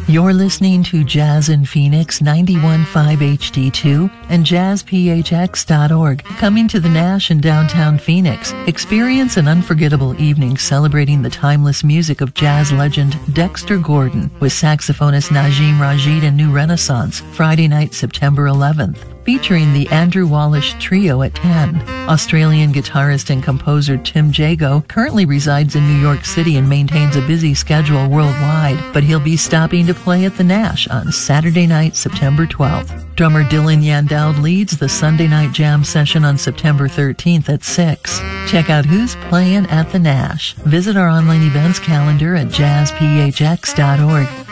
You're listening to Jazz in Phoenix 91.5 HD2 and jazzphx.org. Coming to the Nash in downtown Phoenix. Experience an unforgettable evening celebrating the timeless music of jazz legend Dexter Gordon with saxophonist Najim Rashid and New Renaissance, Friday night, September 11th. Featuring the Andrew Wallish Trio at 10. Australian guitarist and composer Tim Jago currently resides in New York City and maintains a busy schedule worldwide, but he'll be stopping to play at the Nash on Saturday night, September 12th. Drummer Dylan Yandel leads the Sunday night jam session on September 13th at 6. Check out who's playing at the Nash. Visit our online events calendar at jazzphx.org.